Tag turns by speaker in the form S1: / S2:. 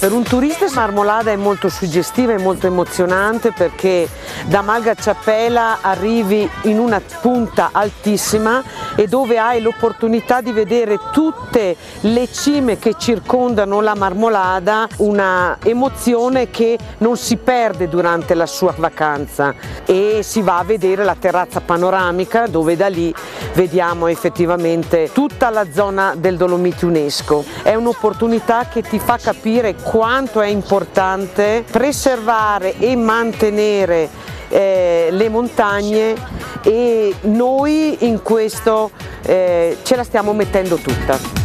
S1: Per un turista Marmolada è molto suggestiva e molto emozionante perché da Malgacciapela arrivi in una punta altissima e dove hai l'opportunità di vedere tutte le cime che circondano la Marmolada, una emozione che non si perde durante la sua vacanza, e si va a vedere la terrazza panoramica dove da lì vediamo effettivamente tutta la zona del Dolomiti UNESCO. È un'opportunità che ti fa capire quanto è importante preservare e mantenere le montagne, e noi in questo ce la stiamo mettendo tutta.